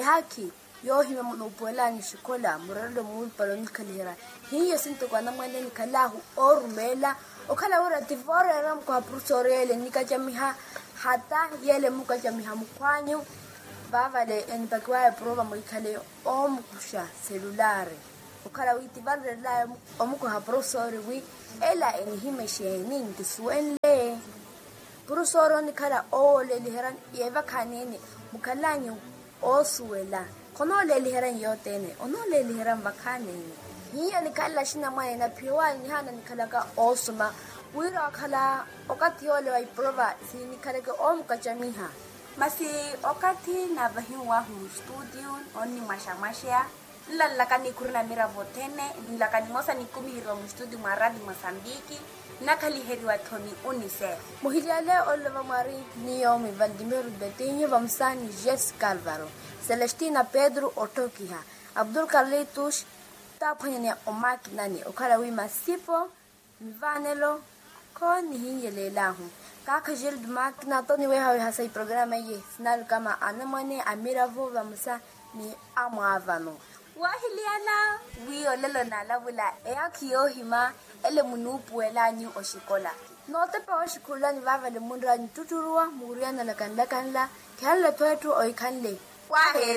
haki yo hime monopola ni shikola murado mu paloni kalira hiyo sinto kwa namwene ni kalahu orumela okala ora tivore ram kwa prusorele nikajamiha hata yele mukajamiha mukwanyu bavale enipakwa prova moikale omkusha celulare okala witivarre la omuko ha prosore wi ela enihime sheni ndisuenle prosoro nikala ole liheran yeva kanene mukalanyu osuela kono le liheran yotene ono le liheran bakanene hiya nikala shina mwana na piwa ni hana nikala osuma wira kala okati ole wa prova si nikala omukajamiha masi okati na bahiwa hu studio oni mashamashia lalakani kurina mira votene nilakani mosa nikumiro mu studio maradi Mozambiki nakali heri wa Tony UNICEF muhijale olva mari Niomi Valdimiro Betinho Vamsani Jess Calvaro Celestina Pedro Otokiha Abdul Carlitos tapanya omaki nani okala wi masipo Vanelo koni hinyelela kaka jild makna toni we hawe hasai programa ye snal kama anamane amiravo vamsa ni amavano wahiliana wiyo lelo na labula eakio hima ele munupu elanyu oshikola note pa oshikola ni vava le mundra ni tuturua muriana la kanla kala kala petu oikanle wahe